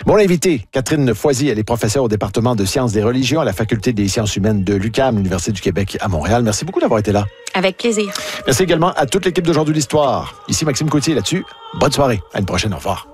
Mon invité, Catherine Foisy, elle est professeure au département de sciences des religions à la Faculté des sciences humaines de l'UQAM, l'Université du Québec à Montréal. Merci beaucoup d'avoir été là. Avec plaisir. Merci également à toute l'équipe d'Aujourd'hui l'Histoire. Ici Maxime Coutier là-dessus. Bonne soirée. À une prochaine. Au revoir.